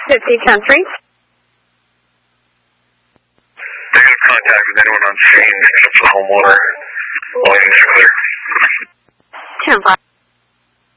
50-10-3. Negative contact with anyone on scene except for the homeowner. All units are clear. 10-5.